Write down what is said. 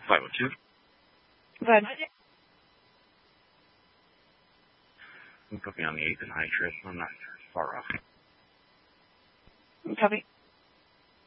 502. Go ahead. You put me on the 8th and high trip. I'm not far off. Copy.